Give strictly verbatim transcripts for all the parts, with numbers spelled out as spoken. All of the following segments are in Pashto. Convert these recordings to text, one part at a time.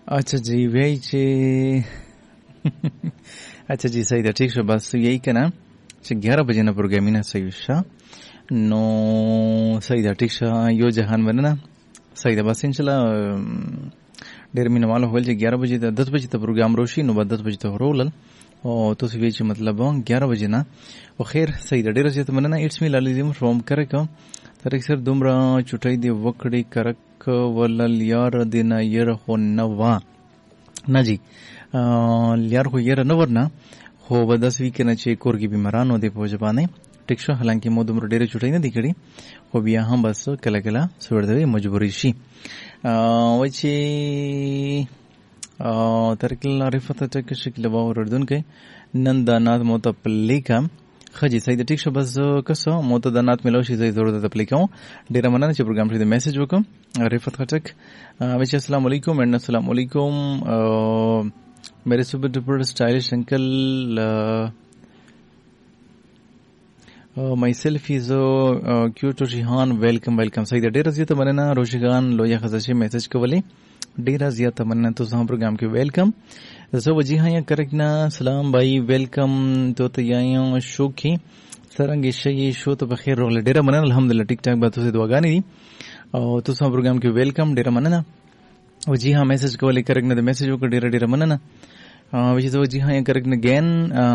अच्छा जी वही चे अच्छा जी सही था ठीक है बस यही कहना ग्यारह बजे ना प्रोग्राम ना सही शा नो सही था ठीक है यो जहान बने ना सही था बस इंशाल्लाह डेढ़ महीने वाला हो जाए ग्यारह बजे दस बजे तक प्रोग्राम रोशी नो बाद दस बजे तक रोलन और तो सवेच मतलब ग्यारह बजे ना और खैर सही था डेढ़ बजे तो मने ना इट्स मी लालिजिम फ्रॉम करक तरक सर दुमरा चुटाई दे वकड़ी करक वलल यार दिन यर हो नवा ना जी यार हो यर नवर ना हो बदस वीक ना चे कोर की बीमारान हो दे पहुंच पाने टिक्शो हालांकि मो दुमरा डेरे चुटाई ना दिखड़ी हो भी यहाँ बस कला कला सुवर दे मजबूरी शी वची तरकिल रिफत तक शक्ल बावर अर्दुन के नंदानाथ मोता प्लेका खजी सही ठीक शो बस कसो मोता दानाथ मिलो शी सही जरूरत प्लेका डेरा मना ने प्रोग्राम से मैसेज वको रिफत खटक वची अस्सलाम वालेकुम एंड अस्सलाम वालेकुम मेरे super duper stylish uncle my self is cute रोशिहान वेलकम वेलकम सही डेरा जी तो मने ना रोशिहान लोया खजाशी मैसेज को वाले डेरा जिया तमन्ना तो सहा प्रोग्राम के वेलकम सो वजी हाँ करेक्ट ना सलाम भाई वेलकम तो तैयारियों शो की सरंग ये शो तो बखैर रोल डेरा मना अल्हम्दुलिल्लाह ठीक ठाक बातों से दुआ गानी दी और तो सहा प्रोग्राम के वेलकम डेरा मना ना वजी हाँ मैसेज को वाले करेक्ट ना मैसेज को डेरा डेरा मना ना वजी तो वजी हाँ करेक्ट ना गैन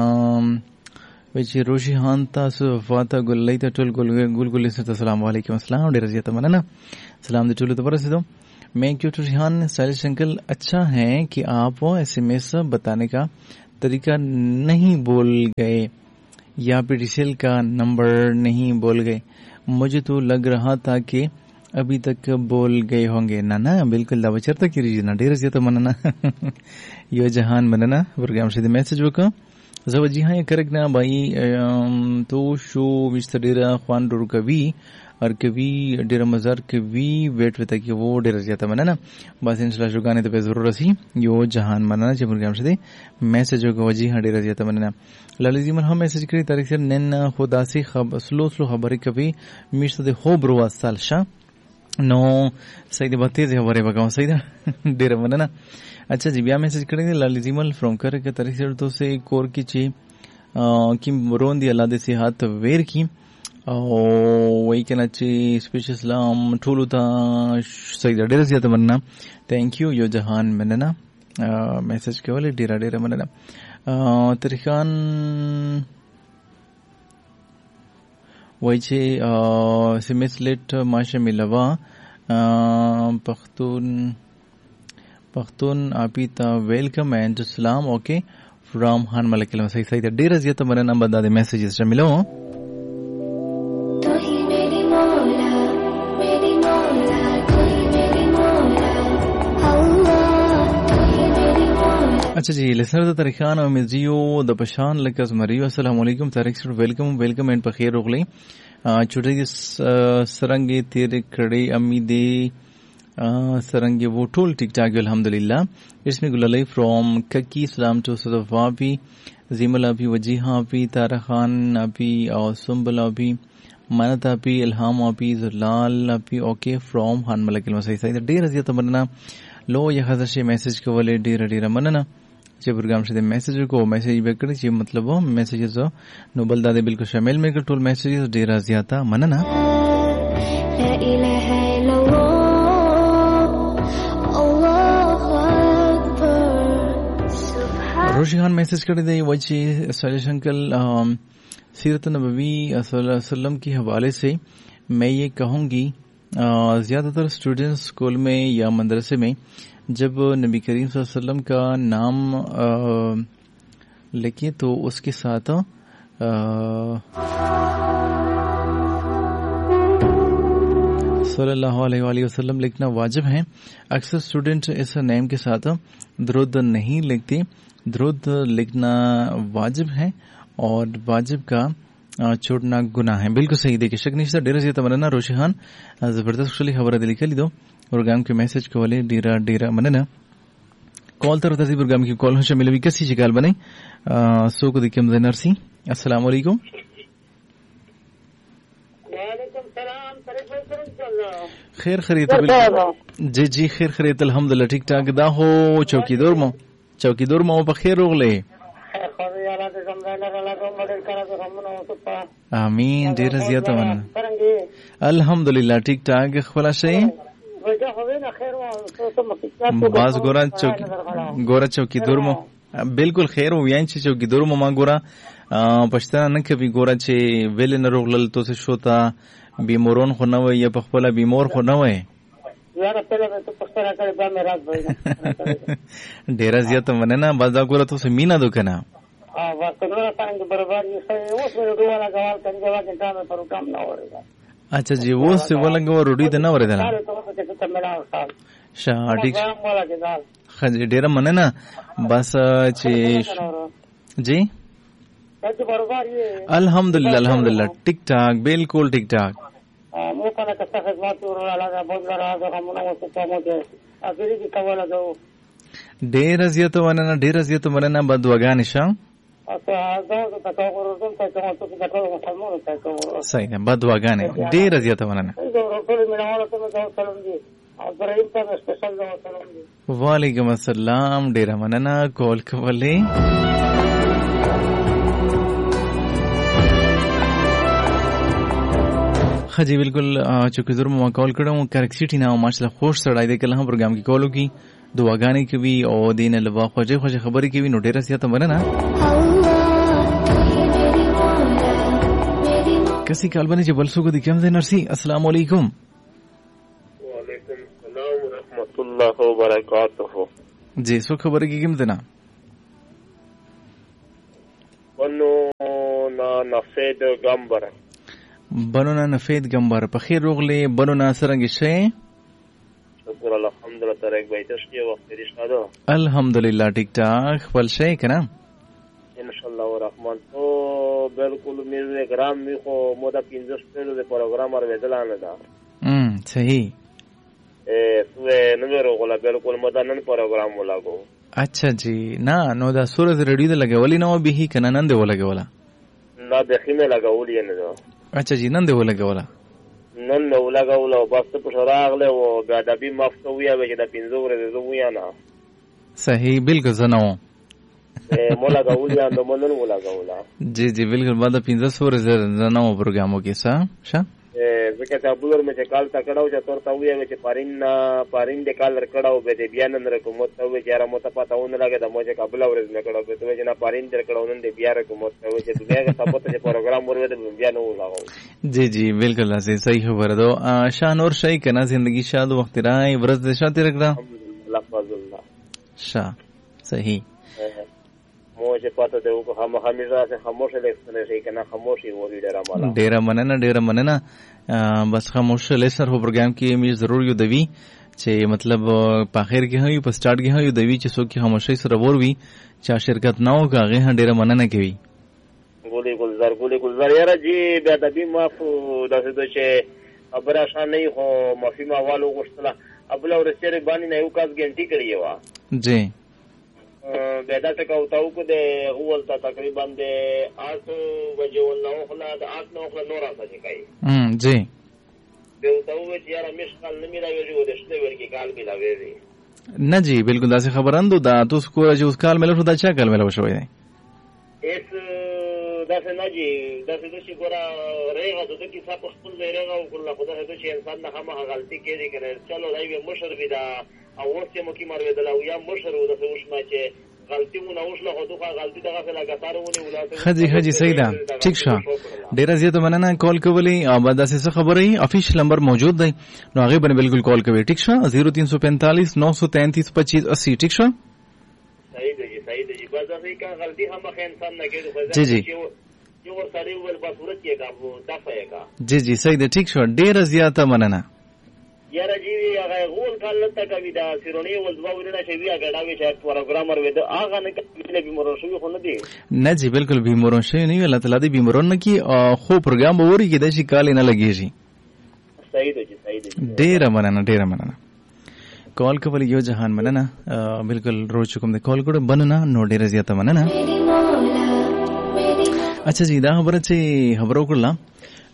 वजी रोशी हान ता सुफाता गुल्लाई ता टुल गुल गुल गुल से सलाम वालेकुम अस्सलाम डेरा जिया तमन्ना ना सलाम दे टुल तो बरस दो मैं क्यों टुशिहान साइलिश अंकल अच्छा है कि आप एसएमएस बताने का तरीका नहीं बोल गए या फिर रिसेल का नंबर नहीं बोल गए मुझे तो लग रहा था कि अभी तक बोल गए होंगे ना ना बिल्कुल दावचर तक की रीजना डेर से तो मनना यो जहान मनना प्रोग्राम से मैसेज वो जब जी हाँ ये करेक्ट ना भाई तो शो विस्तर डेरा ख्वान डोर कभी और कभी डेरा मजार कभी वेट होता कि वो डेरा जाता मना ना बस इंशाल्लाह शुगाने तो पे जरूर सी यो जहान मना जब प्रोग्राम से मैसेज को वजी हाँ डेरा जाता मना लाली जी मन हम मैसेज करी तारीख से नैन खुदा से खबर स्लो स्लो खबर कभी मिश तो हो ब्रो साल शाह नो सही बात तेज है बरे बगाओ सही था डेरा मना ना अच्छा जी ब्याह मैसेज करेंगे लाली जी मल फ्रॉम कर के तारीख से तो से कोर की ची कि रोन दी अल्लाह दे से हाथ वेर की वही कहना चाहिए स्पेशल सलाम ठूलू था सही डेरा से जाता मरना थैंक यू यो जहान मैंने ना मैसेज के वाले डेरा डेरा मरना तरीकान वही छे सिमेस लेट माशा मिलवा पख्तून पख्तून आपी ता वेलकम एंड सलाम ओके फ्रॉम हान मलकिल सही सही डेरा से जाता मरना बता दे मैसेजेस मिलो अच्छा जी लिसनर द तरीखान और मिजियो द पशान लकस मरियो अस्सलाम वालेकुम Tariq sir welcome welcome and बखैर रोगले छोटे सरंगे तेरे खड़े अम्मी दे सरंगे वो टोल ठीक ठाक अल्हम्दुलिल्लाह इसमें गुललाई फ्रॉम ककी सलाम टू सदफा भी जीमल अभी वजीहा भी तारा खान अभी और सुम्बल अभी मानत अभी इल्हाम अभी जुलाल अभी ओके फ्रॉम हान मलकिल सही सही डेर रजिया तमन्ना लो यह हजर से मैसेज को वाले डेरा डेरा मनना जे प्रोग्राम से मैसेज को मैसेज बैक कर जी मतलब वो मैसेजेस नोबल दादे बिल्कुल शामिल में कर टोल मैसेजेस डेरा ज्यादा मनना रोशिहान मैसेज कर दे वही सालिश अंकल सीरत नबवी सल्लम के हवाले से मैं ये कहूंगी ज्यादातर स्टूडेंट्स स्कूल में या मदरसे में जब नबी करीम सल्लल्लाहु अलैहि वसल्लम का नाम लिखे तो उसके साथ सल्लल्लाहु अलैहि वसल्लम लिखना वाजिब है। अक्सर स्टूडेंट इस नेम के साथ दुरूद नहीं लिखते। दुरूद लिखना वाजिब है और वाजिब का छोड़ना गुनाह है। बिल्कुल सही देखिए शक नहीं डेरा से तमन्ना रोशिहान जबरदस्त खुली खबर दिली कर लीदो प्रोग्राम के मैसेज को वाले डेरा डेरा मनना कॉल तरफ तसी प्रोग्राम की कॉल हमेशा मिलवी कसी शिकाल बने सो को दिक्कम नरसी अस्सलाम वालेकुम خیر خرید جی جی خیر خرید الحمدلله ټیک ټاک دا هو چوکیدار مو چوکیدار مو په خیر وغله امين ډیر زیاته ونه الحمدلله ټیک ټاک خپل شي باز ګورا چوکی ګورا چوکیدار مو بالکل خیر ویان چې چوکیدار مو ما ګورا پښتنه نه کوي ګورا چې ویل نه روغلل تو څه شوتا بیمورون خو نه وي یا په خپل بیمور خو نه وي یاره په لاره ته پښتنه کړي به مې راز وای ډیر زیاته مننه باز دا ګورا تو سه مینا دوکنه ها واسطه څنګه برابر یې سې اوس ورو والا غوال څنګه واګه ټامه پر کام نه ورېدا اچھا جی وہ سے ولنګ ورډی د نه ورېدا شا ټیک خځه ډیر مننه بس چې جی الحمدلله الحمدلله ټیک ټاک بالکل ټیک ټاک مو کنه که څه خدمات ورواله دا بوزګر راځه همونه وڅ ته مو ته اخري کی کوله دا ډیر زیاته ونه ډیر زیاته مننه بدوګان شه اته دا ته تا ورزم ته کوم څه دا ټول مسلمان ته کوم صحیح نه بدوګان ډیر زیاته مننه ټول میناواله ته دا سلام دي او بریم ته سپیشل دا سلام دي وعلیکم السلام ډیر مننه کول کولې خجی بالکل چوکیدار مو کال کړم کرکسټی نه ماشله خوش سړای دی کله هم پروګرام کې کولو کی دعاګانې کوي او دین لوا خوږه خوږه خبرې کوي نو ډیره سیاته مننه کسی کال باندې چې بل څوک دي کوم ځای نرسي السلام علیکم وعلیکم السلام ورحمت الله وبرکاته جی څو خبرې کوم ځای نه ونو نا نفید ګمبر بنونا نفید گمبر په خیر روغلی بنونا سرنګ شي شکر الحمدلله ترک بیتش کې وخت رښتیا الحمدلله ټیک ټاک خپل شي کنه ان شاء الله الرحمن تو بالکل میرے گرام می خو مودا پنځه سپیلو د پروګرام اور ودلانه دا ام صحیح اے سوې نو روغلا بالکل مودا نن پروګرام ولاګو اچھا جی نا نو دا سورۃ ریډیو د لګولې نو به کنه نن دی ولګولا نا به خینه لګولې نه دا اچھا جی نن دی ولګولا نن نو لګولا بس په شراغله او بیا د بي مفتویا به د پنځو ورځې زویا نه صحیح بالکل زنو مولا غولیا نو مونږ مولا غولا جی جی بالکل بعد پنځه ورځې زنو پروګرامو کې څه ښه ځکه چې ابلور مې چې کال تا کړهو چې تور تا ویې چې پارین پارین د کال کړهو به دې بیان نه کوم ته وې چې را مو ته پاتاو نه لګه د مو چې قبل ورځ نه کړهو ته چې نه پارین در کړهو نن دې بیا را کوم ته وې چې دغه ثبوت چې پروګرام ورو دې بیا نه ولاغو جی جی بالکل صحیح خبره ده شان اور شي کنه زندگی شاد وخت راي ورځ دې شاته رکړه لفظ الله شا صحیح موجه پاته ده او هم همیشه سه خاموش لیکسنه شي کنه خاموشي وری ډیر مالا ډیر مننه ډیر مننه بس خاموش لیسر هو پروګرام کې می ضرور یو دوی چې مطلب په اخر کې هي په سٹارټ کې هي دوی چې څوک خاموشي سره ور وي چې شرکت نه وکړي ډیر مننه کوي ګولې ګلزار ګولې ګلزار یاره جی بیا د بي معفو داسې د چې خبره شان نه خو معافي ما والو غوښتله ابل ورسره باندې نه یو کاس ګنټي کړی و جی بیدا ټکا وتاو کو د اول تا تقریبا د آठ بجې ولنو خلا د آठ نو خلا نور راځي کوي ام جی به وتاو چې یاره مشکل نه میراوي او د شته ورکی کال میلاوي نه جی بالکل داسې خبرندو دا تاسو کو چې اوس کال ملو شو دا چا کال ملو شوی دی اس داسې نه جی داسې د شي ګورا ریغه د کی صاحب خپل ریغه او کله خدای ته چې انسان نه هم غلطي کوي کنه چلو دای مشر بي دا او ورته مو کی مارو دلا او یا مشر و د وښما چې غلطي مو نه وشله خو دوه غلطي دغه لګاتارونه ولاته خجی خجی سیدا ٹھیک شه ډیر زیاته مننه کال کولی او بعد اسه خبرې افیشل نمبر موجود دی نو هغه باندې بالکل کال کوي ٹھیک شه صفر تین سو پینتالیس نو سو تینتیس پچیس اسی ٹھیک شه صحیح دی صحیح دی بس هغه کا غلطي هم انسان نه کوي جی جی یو ور سره ول په صورت کې کا دفعه کا جی جی صحیح دی ٹھیک شه ډیر زیاته مننه یاره جی هغه غول کال ته کوي دا سیرونی ول دوا ورنه چې وی غډاوي چې پروګرامر وې دا هغه نه کوي بیمارو شوی خو نه دی نه جی بالکل بیمارو شوی نه الله تعالی دې بیمارو نه کی خو پروګرام ووري کې د شي کال نه لګیږي صحیح دی صحیح دی ډیر مننه ډیر مننه کال کوي یو جهان مننه بالکل روز کوم د کال کړه بننه نو ډیر زیاته مننه اچھا جی دا خبره چې خبرو کړل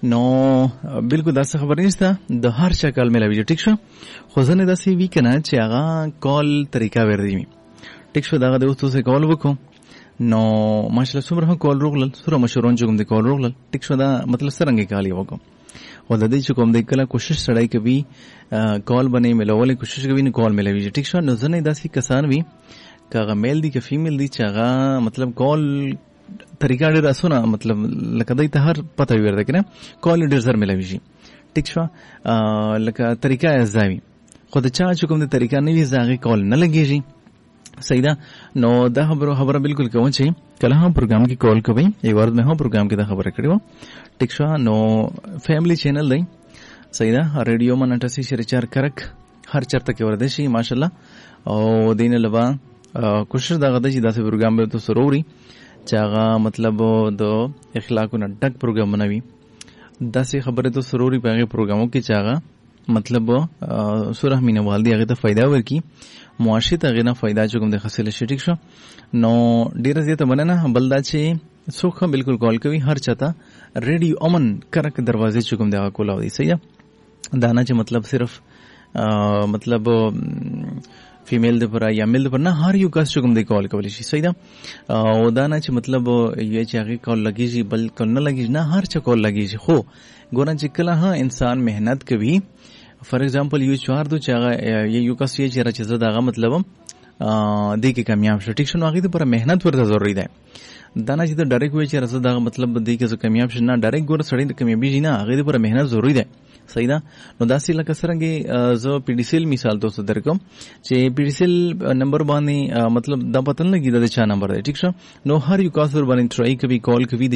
نو بالکل داسې خبر نشته د هر چا کال ملوي ټیک شو خو ځنه داسې وی کنه چې هغه کال طریقه ورځي ټیک شو داغه د اوسو سه کال وکم نو ماشاءالله څومره کال روغلل سره مشورون چې کوم د کال روغلل ټیک شو دا مطلب سرنګي کال یو وکم او د دې چې کوم د کله کوشش سړی کوي کال باندې ملولې کوشش کوي نو کال ملوي ټیک شو نو ځنه داسې کسان وی کاغه میل دي که فیمیل دي چې هغه مطلب کال طریقه ډېر اسونه مطلب لکه دای ته هر پته ورته کنه کال ډېر زر ملوي شي ټیک شو لکه طریقه ازاوی خو د چا چې کوم د طریقه نه وي زاغه کال نه لګیږي صحیح ده نو دا خبره خبره بالکل کوم چې کله هم پروګرام کې کال کوي یو ورځ مې هم پروګرام کې دا خبره کړې و ټیک شو نو فیملی چینل دی صحیح ده ریډیو منټسي شریچار کرک هر چرته کې ورده شي ماشاءالله او دین لبا کوشش دا غده چې دا پروګرام به تو سروري چې هغه مطلب د اخلاقونو ډک پروګرام بنوي داسې خبره تو سروري په هغه پروګرامو کې چې هغه مطلب سوره مینه والدی هغه ته فائدہ ورکي معاشي ته غنه فائدہ چوم د خاصله شټیک شو نو ډیر زیاته مننه بلدا چې څوک بالکل کال کوي هر چاته ریډیو امن کرک دروازه چوم د کولاو دي صحیح دانا چې مطلب صرف مطلب فیمیل د پر یا میل د پر نه هر یو کس چوم د کال کولی شي صحیح او دانا چې مطلب یې چې هغه کال لګیږي بل کله نه لګیږي نه هر چا کال لګیږي خو ګورن چې کله ها انسان مهنت کوي فار ایگزامپل یو چوار دو چې هغه یو کس یې چې راځي دغه مطلب دې کې کامیاب شي ټیک شنو هغه د پر مهنت ورته ضروری ده دانا چې د ډایرکټ وی چې راځي دغه مطلب دې کې کامیاب شي نه ډایرکټ ګور سړی د کامیابی نه هغه د پر مهنت ضروری ده صحیح ده نو داسې لکه څنګه زه پی ډی سی ال مثال تاسو درکوم چې پی ډی سی ال نمبر باندې مطلب دا پته نه کیده د چا نمبر دی ټیک شو نو هر یو کس ور باندې ټرای کوي کال کوي